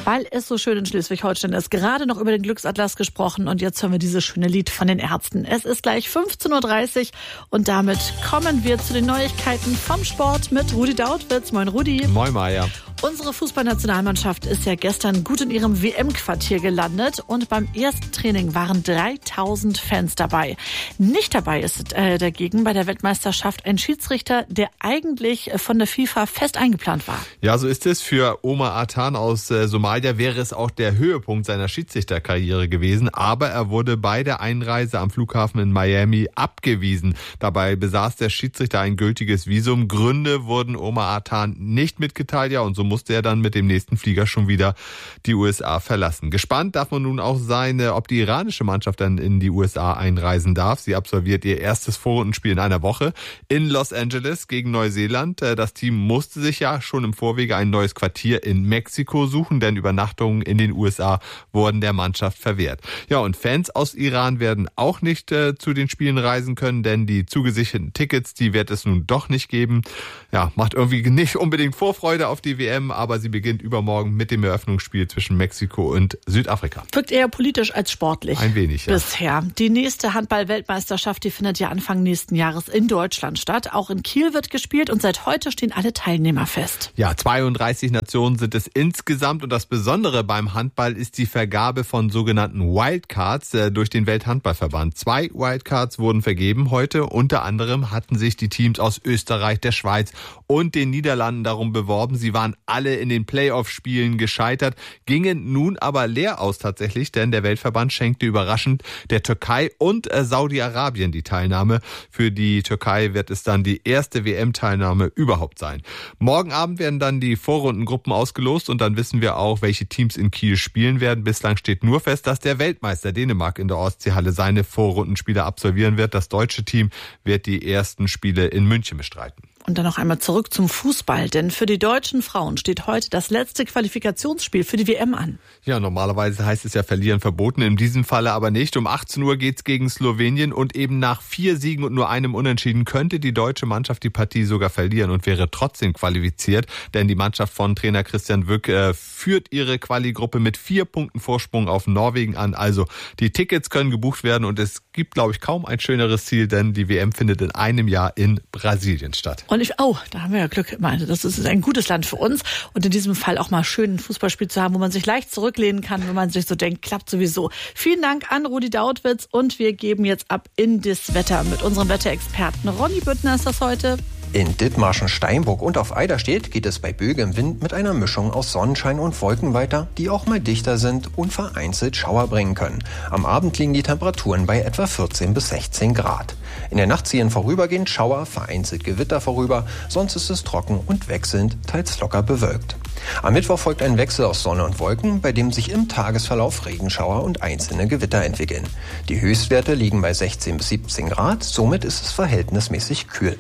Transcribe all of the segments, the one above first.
Weil es so schön in Schleswig-Holstein ist. Gerade noch über den Glücksatlas gesprochen und jetzt hören wir dieses schöne Lied von den Ärzten. Es ist gleich 15.30 Uhr und damit kommen wir zu den Neuigkeiten vom Sport mit Rudi Dautwitz. Moin Rudi. Moin Maja. Unsere Fußballnationalmannschaft ist ja gestern gut in ihrem WM-Quartier gelandet und beim ersten Training waren 3000 Fans dabei. Nicht dabei ist dagegen bei der Weltmeisterschaft ein Schiedsrichter, der eigentlich von der FIFA fest eingeplant war. Ja, so ist es. Für Omar Atan aus Somalia wäre es auch der Höhepunkt seiner Schiedsrichterkarriere gewesen, aber er wurde bei der Einreise am Flughafen in Miami abgewiesen. Dabei besaß der Schiedsrichter ein gültiges Visum. Gründe wurden Omar Atan nicht mitgeteilt, ja, und so musste er dann mit dem nächsten Flieger schon wieder die USA verlassen. Gespannt darf man nun auch sein, ob die iranische Mannschaft dann in die USA einreisen darf. Sie absolviert ihr erstes Vorrundenspiel in einer Woche in Los Angeles gegen Neuseeland. Das Team musste sich ja schon im Vorwege ein neues Quartier in Mexiko suchen, denn Übernachtungen in den USA wurden der Mannschaft verwehrt. Ja, und Fans aus Iran werden auch nicht zu den Spielen reisen können, denn die zugesicherten Tickets, die wird es nun doch nicht geben. Ja, macht irgendwie nicht unbedingt Vorfreude auf die WM, aber sie beginnt übermorgen mit dem Eröffnungsspiel zwischen Mexiko und Südafrika. Wirkt eher politisch als sportlich. Ein wenig, ja. Bisher. Die nächste Handball-Weltmeisterschaft, die findet ja Anfang nächsten Jahres in Deutschland statt. Auch in Kiel wird gespielt und seit heute stehen alle Teilnehmer fest. Ja, 32 Nationen sind es insgesamt und das Besondere beim Handball ist die Vergabe von sogenannten Wildcards durch den Welthandballverband. 2 Wildcards wurden vergeben heute. Unter anderem hatten sich die Teams aus Österreich, der Schweiz und den Niederlanden darum beworben. Sie waren alle in den Playoff-Spielen gescheitert, gingen nun aber leer aus tatsächlich, denn der Weltverband schenkte überraschend der Türkei und Saudi-Arabien die Teilnahme. Für die Türkei wird es dann die erste WM-Teilnahme überhaupt sein. Morgen Abend werden dann die Vorrundengruppen ausgelost und dann wissen wir auch, welche Teams in Kiel spielen werden. Bislang steht nur fest, dass der Weltmeister Dänemark in der Ostseehalle seine Vorrundenspiele absolvieren wird. Das deutsche Team wird die ersten Spiele in München bestreiten. Und dann noch einmal zurück zum Fußball, denn für die deutschen Frauen steht heute das letzte Qualifikationsspiel für die WM an. Ja, normalerweise heißt es ja verlieren verboten, in diesem Falle aber nicht. Um 18 Uhr geht's gegen Slowenien und eben nach 4 Siegen und nur einem Unentschieden könnte die deutsche Mannschaft die Partie sogar verlieren und wäre trotzdem qualifiziert, denn die Mannschaft von Trainer Christian Wück führt ihre Quali-Gruppe mit 4 Punkten Vorsprung auf Norwegen an. Also die Tickets können gebucht werden und es gibt, glaube ich, kaum ein schöneres Ziel, denn die WM findet in einem Jahr in Brasilien statt. Und da haben wir ja Glück. Das ist ein gutes Land für uns. Und in diesem Fall auch mal schön ein Fußballspiel zu haben, wo man sich leicht zurücklehnen kann, wenn man sich so denkt, klappt sowieso. Vielen Dank an Rudi Dautwitz und wir geben jetzt ab in das Wetter mit unserem Wetterexperten. Ronny Büttner ist das heute. In Dithmarschen, Steinburg und auf Eiderstedt geht es bei böigem Wind mit einer Mischung aus Sonnenschein und Wolken weiter, die auch mal dichter sind und vereinzelt Schauer bringen können. Am Abend liegen die Temperaturen bei etwa 14 bis 16 Grad. In der Nacht ziehen vorübergehend Schauer, vereinzelt Gewitter vorüber, sonst ist es trocken und wechselnd, teils locker bewölkt. Am Mittwoch folgt ein Wechsel aus Sonne und Wolken, bei dem sich im Tagesverlauf Regenschauer und einzelne Gewitter entwickeln. Die Höchstwerte liegen bei 16 bis 17 Grad, somit ist es verhältnismäßig kühl.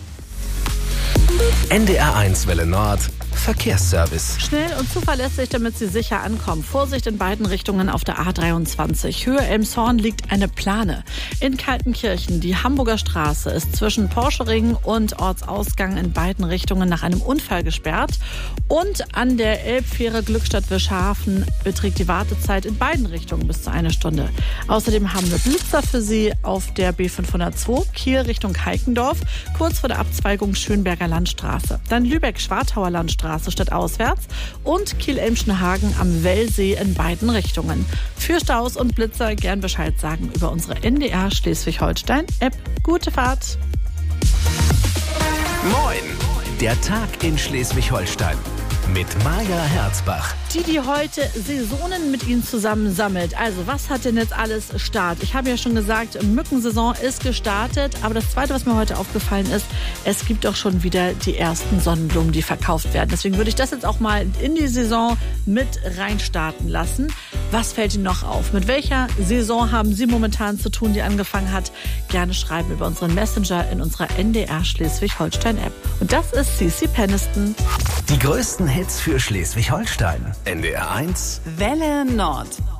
NDR1 Welle Nord Verkehrsservice. Schnell und zuverlässig, damit Sie sicher ankommen. Vorsicht in beiden Richtungen auf der A23. Höhe Elmshorn liegt eine Plane. In Kaltenkirchen, die Hamburger Straße, ist zwischen Porschering und Ortsausgang in beiden Richtungen nach einem Unfall gesperrt. Und an der Elbfähre Glückstadt-Wischhafen beträgt die Wartezeit in beiden Richtungen bis zu 1 Stunde. Außerdem haben wir Blitzer für Sie auf der B502 Kiel Richtung Heikendorf, kurz vor der Abzweigung Schönberger Landstraße. Dann Lübeck-Schwartauer Landstraße statt auswärts und Kiel-Elmschenhagen am Wellsee in beiden Richtungen. Für Staus und Blitzer gern Bescheid sagen über unsere NDR Schleswig-Holstein-App. Gute Fahrt! Moin! Der Tag in Schleswig-Holstein mit Maja Herzbach. Die heute Saisonen mit Ihnen zusammen sammelt. Also, was hat denn jetzt alles Start? Ich habe ja schon gesagt, Mückensaison ist gestartet. Aber das Zweite, was mir heute aufgefallen ist, es gibt auch schon wieder die ersten Sonnenblumen, die verkauft werden. Deswegen würde ich das jetzt auch mal in die Saison mit reinstarten lassen. Was fällt Ihnen noch auf? Mit welcher Saison haben Sie momentan zu tun, die angefangen hat? Gerne schreiben über unseren Messenger in unserer NDR Schleswig-Holstein-App. Und das ist Cici Penniston. Die größten Hits für Schleswig-Holstein. NDR 1 Welle Nord.